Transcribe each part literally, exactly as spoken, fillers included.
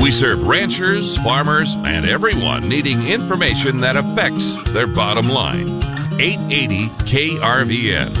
We serve ranchers, farmers, and everyone needing information that affects their bottom line. eight eighty K R V N.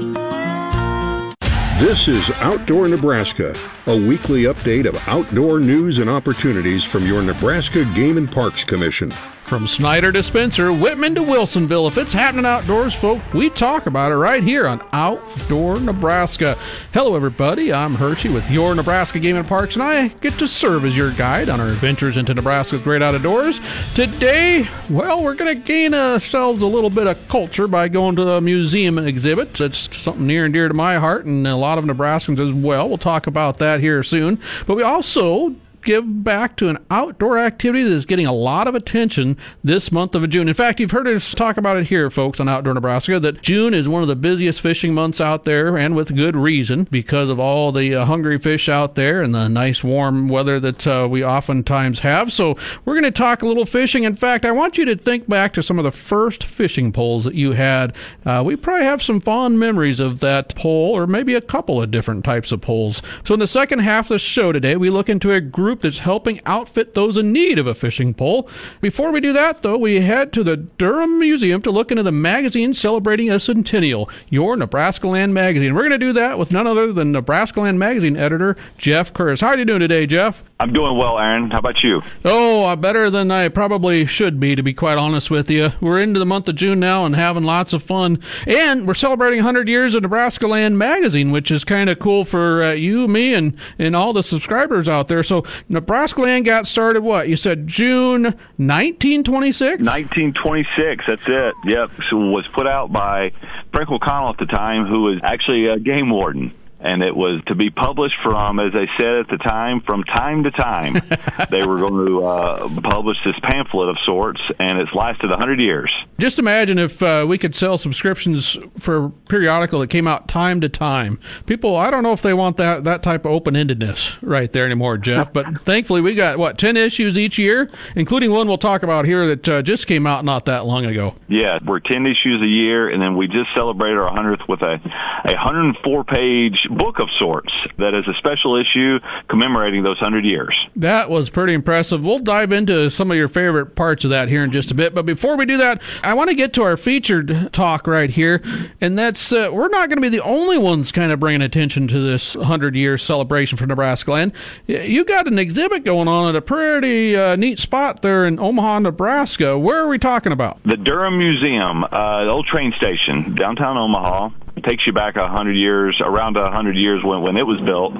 This is Outdoor Nebraska, a weekly update of outdoor news and opportunities from your Nebraska Game and Parks Commission. From Snyder to Spencer, Whitman to Wilsonville, if it's happening outdoors, folk, we talk about it right here on Outdoor Nebraska. Hello, everybody. I'm Hershey with your Nebraska Game and Parks, and I get to serve as your guide on our adventures into Nebraska's great outdoors. Today, well, we're going to gain ourselves a little bit of culture by going to a museum exhibit. It's something near and dear to my heart, and a lot of Nebraskans as well. We'll talk about that here soon. But we also give back to an outdoor activity that is getting a lot of attention this month of June. In fact, you've heard us talk about it here, folks, on Outdoor Nebraska, that June is one of the busiest fishing months out there, and with good reason, because of all the uh, hungry fish out there and the nice warm weather that uh, we oftentimes have. So we're going to talk a little fishing. In fact, I want you to think back to some of the first fishing poles that you had. Uh, we probably have some fond memories of that pole, or maybe a couple of different types of poles. So in the second half of the show today, we look into a group that's helping outfit those in need of a fishing pole. Before we do that, though, we head to the Durham Museum to look into the magazine celebrating a centennial, Your Nebraska Land Magazine. We're going to do that with none other than Nebraska Land Magazine editor Jeff Curtis. How are you doing today, Jeff? I'm doing well, Aaron. How about you? Oh, uh, better than I probably should be, to be quite honest with you. We're into the month of June now and having lots of fun. And we're celebrating one hundred years of Nebraska Land Magazine, which is kind of cool for uh, you, me, and, and all the subscribers out there. So Nebraska Land got started, what? You said June nineteen twenty-six? nineteen twenty-six, that's it. Yep. So it was put out by Frank O'Connell at the time, who was actually a game warden. And it was to be published from, as they said at the time, from time to time. They were going to uh, publish this pamphlet of sorts, and it's lasted one hundred years. Just imagine if uh, we could sell subscriptions for a periodical that came out time to time. People, I don't know if they want that, that type of open-endedness right there anymore, Jeff. But thankfully, we got, what, ten issues each year, including one we'll talk about here that uh, just came out not that long ago. Yeah, we're ten issues a year, and then we just celebrated our one hundredth with a, a one hundred four page book of sorts that is a special issue commemorating those one hundred years. That was pretty impressive. We'll dive into some of your favorite parts of that here in just a bit. But before we do that, I want to get to our featured talk right here. And that's, uh, we're not going to be the only ones kind of bringing attention to this one hundred year celebration for Nebraska Land. You got an exhibit going on at a pretty uh, neat spot there in Omaha, Nebraska. Where are we talking about? The Durham Museum, uh, the old train station, downtown Omaha. It takes you back a hundred years, around a hundred years when, when it was built,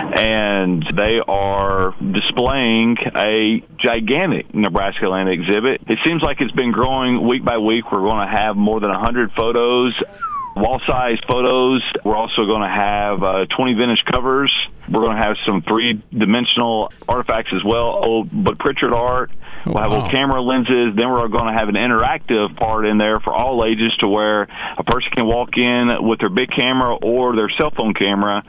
and they are displaying a gigantic Nebraska Land exhibit. It seems like it's been growing week by week. We're going to have more than a hundred photos, wall-sized photos. We're also going to have uh, twenty vintage covers. We're going to have some three-dimensional artifacts as well, old but Pritchard art. We'll have Wow. old camera lenses. Then we're going to have an interactive part in there for all ages, to where a person can walk in with their big camera or their cell phone camera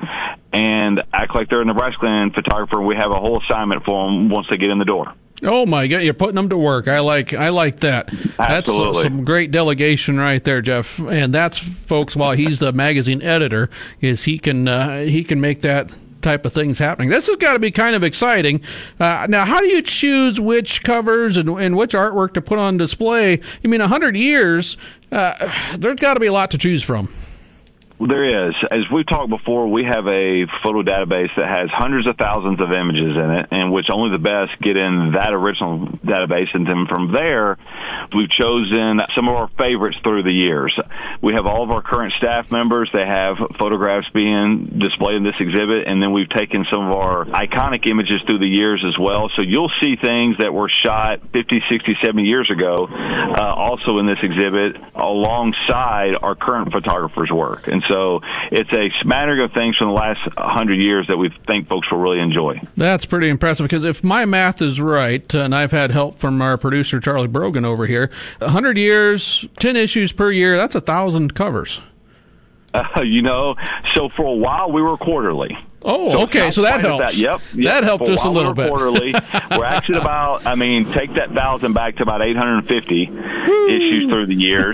and act like they're a Nebraska Land photographer. And we have a whole assignment for them once they get in the door. Oh my God! You're putting them to work. I like, I like that. Absolutely. That's some great delegation right there, Jeff. And that's, folks, while he's the magazine editor, is he can uh, he can make that type of things happening. This has got to be kind of exciting. Uh, now, how do you choose which covers and, and which artwork to put on display? I mean, a hundred years. Uh, there's got to be a lot to choose from. There is. As we've talked before, we have a photo database that has hundreds of thousands of images in it, and which only the best get in that original database. And then from there, we've chosen some of our favorites through the years. We have all of our current staff members. They have photographs being displayed in this exhibit, and then we've taken some of our iconic images through the years as well. So you'll see things that were shot fifty, sixty, seventy years ago uh, also in this exhibit alongside our current photographers' work. And so it's a smattering of things from the last hundred years that we think folks will really enjoy. That's pretty impressive, because if my math is right, and I've had help from our producer Charlie Brogan over here, one hundred years, ten issues per year, that's a thousand covers. Uh, you know, so for a while we were quarterly. Oh, so okay, so that helps. That. Yep, yep. That helped for us a, a little we're bit. Quarterly, we're actually about, I mean, take that thousand back to about eight hundred fifty Woo. Issues through the years.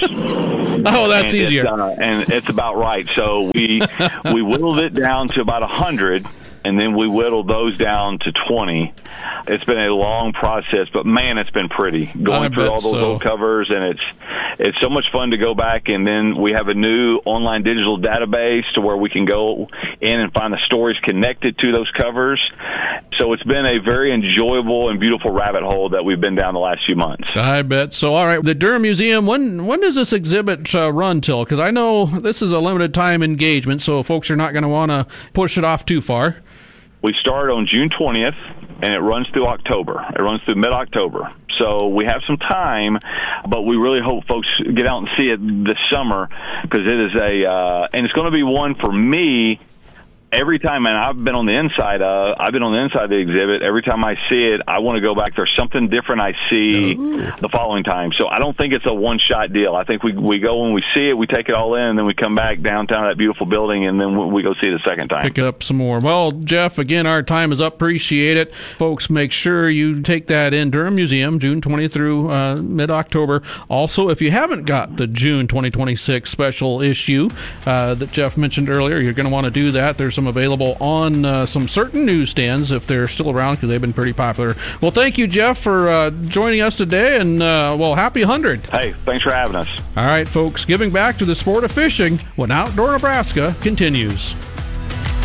Oh, that's easier. It's, uh, and it's about right. So we we whittled it down to about one hundred. and then we whittled those down to twenty. It's been a long process, but man, it's been pretty going I through all those so. old covers, and it's it's so much fun to go back. And then we have a new online digital database to where we can go in and find the stories connected to those covers. So it's been a very enjoyable and beautiful rabbit hole that we've been down the last few months. I bet. So, all right, the Durham Museum, when when does this exhibit uh, run till? Because I know this is a limited time engagement, so folks are not going to want to push it off too far. We start on June twentieth, and it runs through October. It runs through mid-October. So we have some time, but we really hope folks get out and see it this summer, because it is a, uh, and it's going to be one for me. Every time, and I've been on the inside, uh, I've been on the inside of the exhibit. Every time I see it, I want to go back. There's something different I see Ooh. the following time. So I don't think it's a one-shot deal. I think we we go when we see it, we take it all in, and then we come back downtown to that beautiful building, and then we go see it a second time. Pick up some more. Well, Jeff, again, our time is up. Appreciate it. Folks, make sure you take that in. Durham Museum, June twentieth through uh, mid-October. Also, if you haven't got the June twenty twenty-six special issue uh, that Jeff mentioned earlier, you're going to want to do that. There's some available on uh, some certain newsstands if they're still around, because they've been pretty popular. Well, thank you, Jeff, for uh, joining us today, and uh, well, happy one hundred. Hey, thanks for having us. All right, folks, giving back to the sport of fishing when Outdoor Nebraska continues.